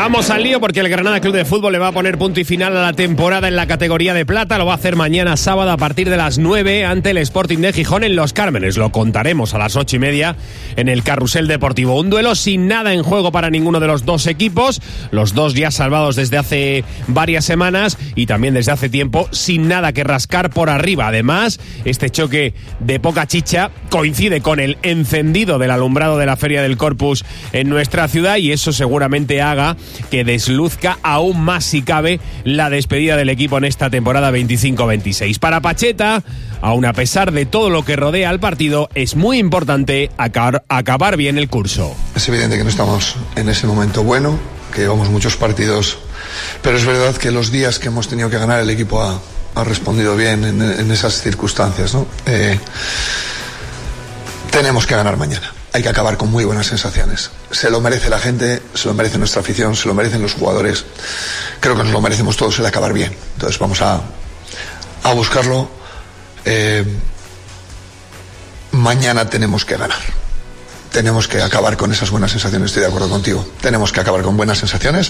Vamos al lío porque el Granada Club de Fútbol le va a poner punto y final a la temporada en la categoría de plata. Lo va a hacer mañana sábado a partir de las 9 ante el Sporting de Gijón en Los Cármenes. Lo contaremos a las 8:30 en el Carrusel Deportivo. Un duelo sin nada en juego para ninguno de los dos equipos. Los dos ya salvados desde hace varias semanas y también desde hace tiempo sin nada que rascar por arriba. Además, este choque de poca chicha coincide con el encendido del alumbrado de la Feria del Corpus en nuestra ciudad y eso seguramente haga que desluzca aún más, si cabe, la despedida del equipo en esta temporada 25-26. Para Pacheta, aun a pesar de todo lo que rodea al partido, es muy importante acabar bien el curso. Es evidente que no estamos en ese momento bueno, que llevamos muchos partidos, pero es verdad que los días que hemos tenido que ganar el equipo ha respondido bien en esas circunstancias, ¿no? Tenemos que ganar mañana. Hay que acabar con muy buenas sensaciones. Se lo merece la gente, se lo merece nuestra afición, se lo merecen los jugadores. Creo que nos lo merecemos todos el acabar bien. Entonces vamos a buscarlo. Mañana tenemos que ganar. Tenemos que acabar con esas buenas sensaciones, estoy de acuerdo contigo. Tenemos que acabar con buenas sensaciones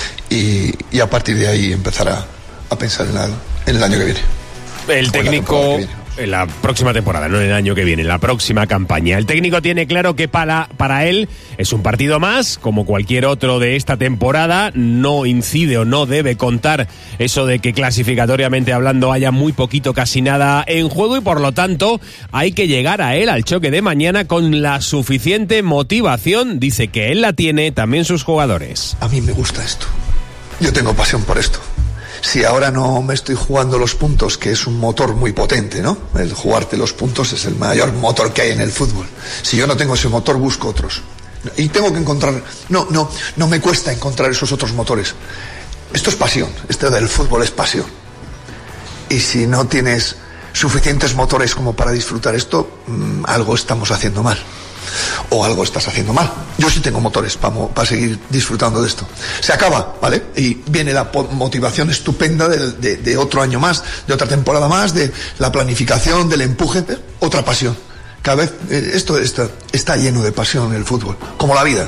y a partir de ahí empezar a pensar en el año que viene. El técnico... En la próxima temporada, no en el año que viene, en la próxima campaña. El técnico tiene claro que para él es un partido más, como cualquier otro de esta temporada. No incide o no debe contar eso de que clasificatoriamente hablando haya muy poquito, casi nada en juego y por lo tanto hay que llegar a él, al choque de mañana, con la suficiente motivación. Dice que él la tiene, también sus jugadores. A mí me gusta esto. Yo tengo pasión por esto. Si ahora no me estoy jugando los puntos, que es un motor muy potente, ¿no? El jugarte los puntos es el mayor motor que hay en el fútbol. Si yo no tengo ese motor, busco otros. Y tengo que encontrar... No me cuesta encontrar esos otros motores. Esto es pasión. Esto del fútbol es pasión. Y si no tienes suficientes motores como para disfrutar esto, algo estamos haciendo mal. O algo estás haciendo mal. Yo sí tengo motores para seguir disfrutando de esto. Se acaba, ¿vale? Y viene la motivación estupenda de otro año más, de otra temporada más, de la planificación, del empuje, otra pasión. Cada vez esto está lleno de pasión en el fútbol, como la vida.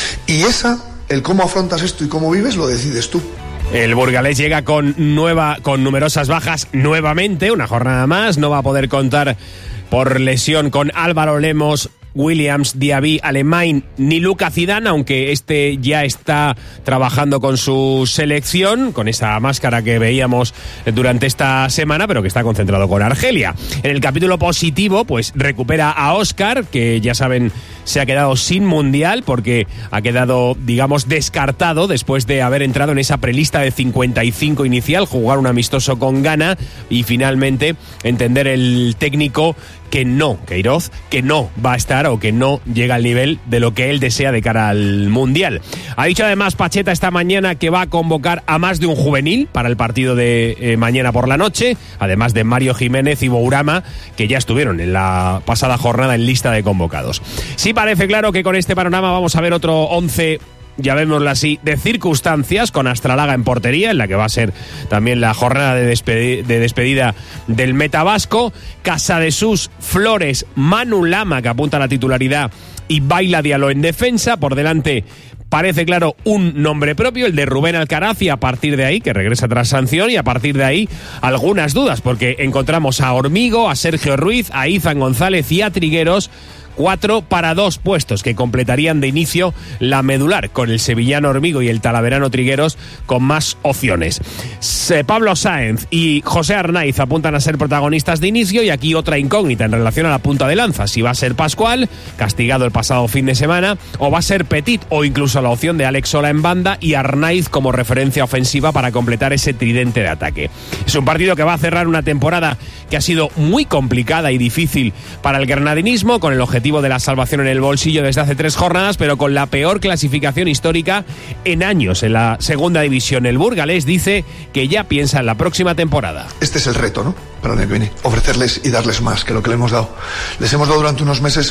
Y el cómo afrontas esto y cómo vives, lo decides tú. El burgalés llega con numerosas bajas nuevamente, una jornada más. No va a poder contar por lesión con Álvaro Lemos, Williams, Diaby, Alemán ni Luca Zidane, aunque este ya está trabajando con su selección, con esa máscara que veíamos durante esta semana, pero que está concentrado con Argelia. En el capítulo positivo, pues recupera a Óscar, que ya saben se ha quedado sin mundial porque ha quedado, digamos, descartado después de haber entrado en esa prelista de 55 inicial, jugar un amistoso con Ghana y finalmente entender el técnico Queiroz, que no va a estar o que no llega al nivel de lo que él desea de cara al Mundial. Ha dicho además Pacheta esta mañana que va a convocar a más de un juvenil para el partido de mañana por la noche, además de Mario Jiménez y Bourama, que ya estuvieron en la pasada jornada en lista de convocados. Sí parece claro que con este panorama vamos a ver otro 11, ya vémoslo así, de circunstancias, con Astralaga en portería, en la que va a ser también la jornada de despedida del meta vasco. Casadesús, Flores, Manu Lama, que apunta a la titularidad, y Baila Diallo en defensa. Por delante parece claro un nombre propio, el de Rubén Alcaraz, y a partir de ahí, que regresa tras sanción, y a partir de ahí algunas dudas, porque encontramos a Hormigo, a Sergio Ruiz, a Izan González y a Trigueros. 4 para 2 puestos que completarían de inicio la medular, con el sevillano Hormigo y el talaverano Trigueros con más opciones. Pablo Sáenz y José Arnaiz apuntan a ser protagonistas de inicio, y aquí otra incógnita en relación a la punta de lanza, si va a ser Pascual, castigado el pasado fin de semana, o va a ser Petit, o incluso la opción de Alex Sola en banda y Arnaiz como referencia ofensiva para completar ese tridente de ataque. Es un partido que va a cerrar una temporada que ha sido muy complicada y difícil para el granadinismo, con el objetivo de la salvación en el bolsillo desde hace 3 jornadas, pero con la peor clasificación histórica en años en la segunda división. El burgalés dice que ya piensa en la próxima temporada. Este es el reto, ¿no? Para el año que viene, ofrecerles y darles más que lo que le hemos dado. Les hemos dado durante unos meses,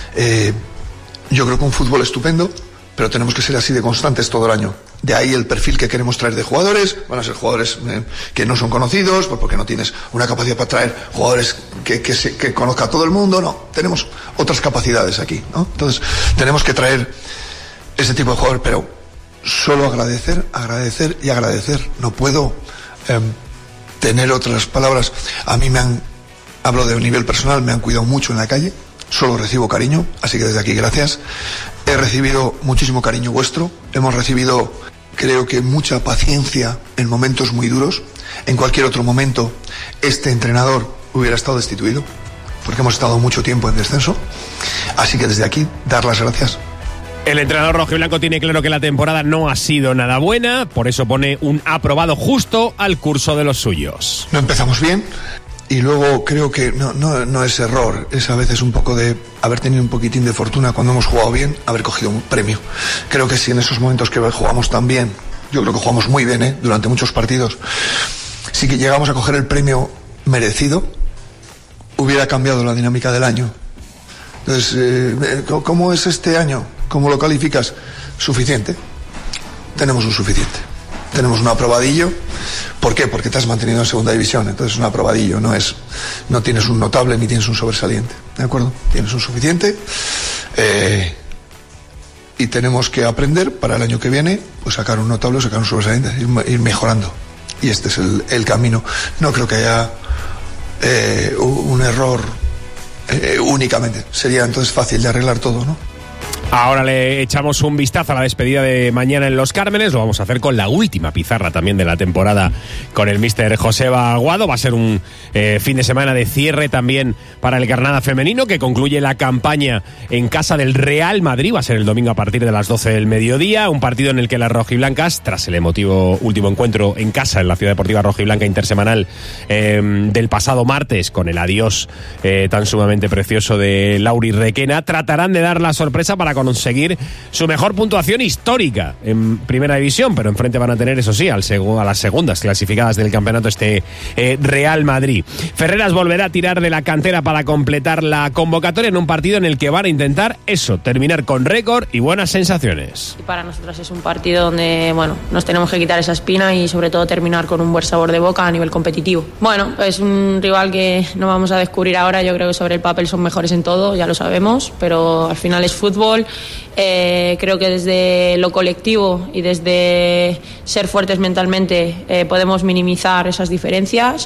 yo creo que un fútbol estupendo, pero tenemos que ser así de constantes todo el año. De ahí el perfil que queremos traer de jugadores. Van a ser jugadores que no son conocidos, pues porque no tienes una capacidad para traer jugadores que conozca a todo el mundo. No, tenemos otras capacidades aquí, ¿no? Entonces tenemos que traer ese tipo de jugadores, pero solo agradecer y agradecer. No puedo tener otras palabras. A mí hablo de nivel personal, me han cuidado mucho en la calle, solo recibo cariño, así que desde aquí gracias. He recibido muchísimo cariño vuestro, hemos recibido, creo que, mucha paciencia en momentos muy duros. En cualquier otro momento este entrenador hubiera estado destituido, porque hemos estado mucho tiempo en descenso, así que desde aquí dar las gracias. El entrenador rojiblanco tiene claro que la temporada no ha sido nada buena, por eso pone un aprobado justo al curso de los suyos. No empezamos bien y luego creo que no es error, es a veces un poco de haber tenido un poquitín de fortuna cuando hemos jugado bien, haber cogido un premio. Creo que si en esos momentos que jugamos tan bien, yo creo que jugamos muy bien durante muchos partidos, si que llegamos a coger el premio merecido, hubiera cambiado la dinámica del año. Entonces, ¿cómo es este año? ¿Cómo lo calificas? Suficiente. Tenemos un suficiente. Tenemos un aprobadillo. ¿Por qué? Porque te has mantenido en segunda división. Entonces un aprobadillo, no tienes un notable ni tienes un sobresaliente. ¿De acuerdo? Tienes un suficiente. Y tenemos que aprender para el año que viene, pues sacar un notable o sacar un sobresaliente, ir mejorando. Y este es el camino. No creo que haya un error únicamente. Sería entonces fácil de arreglar todo, ¿no? Ahora le echamos un vistazo a la despedida de mañana en Los Cármenes. Lo vamos a hacer con la última pizarra también de la temporada con el míster Joseba Aguado. Va a ser un fin de semana de cierre también para el Granada femenino, que concluye la campaña en casa del Real Madrid. Va a ser el domingo a partir de las 12 del mediodía. Un partido en el que las rojiblancas, tras el emotivo último encuentro en casa en la Ciudad Deportiva Rojiblanca intersemanal del pasado martes, con el adiós tan sumamente precioso de Lauri Requena, tratarán de dar la sorpresa para conseguir su mejor puntuación histórica en Primera División, pero enfrente van a tener, eso sí, a las segundas clasificadas del campeonato, Real Madrid. Ferreras volverá a tirar de la cantera para completar la convocatoria en un partido en el que van a intentar terminar con récord y buenas sensaciones. Y para nosotros es un partido donde, nos tenemos que quitar esa espina y sobre todo terminar con un buen sabor de boca a nivel competitivo. Es un rival que no vamos a descubrir ahora. Yo creo que sobre el papel son mejores en todo, ya lo sabemos, pero al final es fútbol. Creo que desde lo colectivo y desde ser fuertes mentalmente podemos minimizar esas diferencias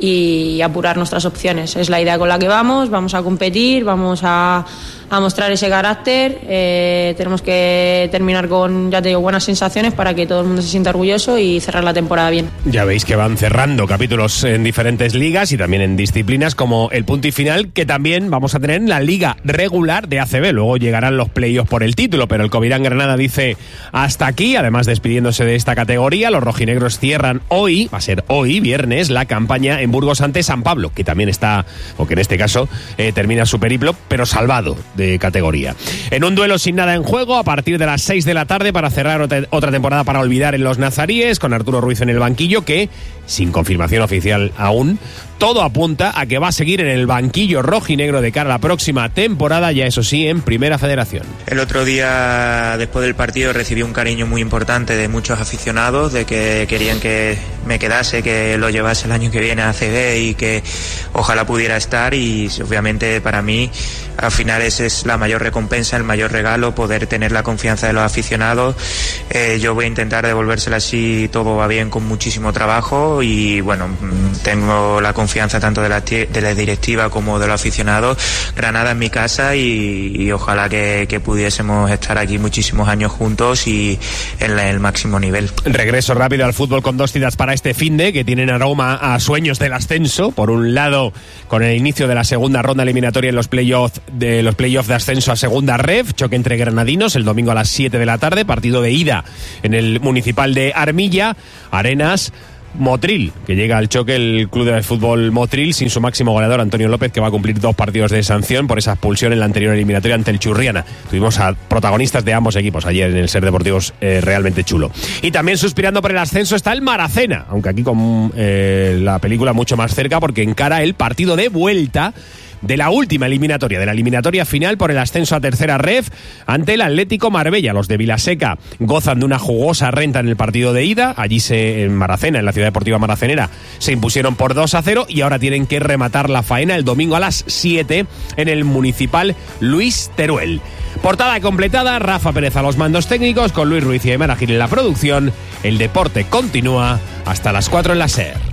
y apurar nuestras opciones. Es la idea con la que vamos a competir, vamos a mostrar ese carácter. Tenemos que terminar con, ya te digo, buenas sensaciones para que todo el mundo se sienta orgulloso y cerrar la temporada bien. Ya veis que van cerrando capítulos en diferentes ligas y también en disciplinas como el punto y final, que también vamos a tener en la liga regular de ACB. Luego llegarán los playoffs por el título, pero el Covirán Granada dice hasta aquí. Además, despidiéndose de esta categoría, los rojinegros cierran hoy, va a ser hoy, viernes, la campaña en Burgos ante San Pablo, que también está, o que en este caso termina su periplo, pero salvado de categoría. En un duelo sin nada en juego, a partir de las 6 de la tarde, para cerrar otra temporada para olvidar en los Nazaríes, con Arturo Ruiz en el banquillo, que, sin confirmación oficial aún, todo apunta a que va a seguir en el banquillo rojinegro de cara a la próxima temporada, ya eso sí, en Primera Federación. El otro día, después del partido, recibí un cariño muy importante de muchos aficionados, de que querían que me quedase, que lo llevase el año que viene a ACB y que ojalá pudiera estar, y obviamente para mí al final esa es la mayor recompensa, el mayor regalo, poder tener la confianza de los aficionados. Yo voy a intentar devolvérsela si todo va bien, con muchísimo trabajo, y tengo la confianza tanto de la directiva como de los aficionados. Granada es mi casa y ojalá que pudiésemos estar aquí muchísimos años juntos y en el máximo nivel. Regreso rápido al fútbol con dos citas para este finde, que tienen aroma a sueños del ascenso. Por un lado, con el inicio de la segunda ronda eliminatoria en los playoffs de ascenso a segunda ref, choque entre granadinos el domingo a las 7 de la tarde, partido de ida en el municipal de Armilla. Arenas, Motril, que llega al choque el club de fútbol Motril sin su máximo goleador Antonio López, que va a cumplir 2 partidos de sanción por esa expulsión en la anterior eliminatoria ante el Churriana. Tuvimos a protagonistas de ambos equipos ayer en el Ser Deportivos, realmente chulo. Y también suspirando por el ascenso está el Maracena, aunque aquí con la película mucho más cerca, porque encara el partido de vuelta de la última eliminatoria, de la eliminatoria final por el ascenso a tercera ref ante el Atlético Marbella. Los de Vilaseca gozan de una jugosa renta en el partido de ida. Allí en Maracena, en la Ciudad Deportiva Maracenera, se impusieron por 2-0 y ahora tienen que rematar la faena el domingo a las 7 en el Municipal Luis Teruel. Portada completada, Rafa Pérez a los mandos técnicos, con Luis Ruiz y Aimar Gil en la producción. El deporte continúa hasta las 4 en la SER.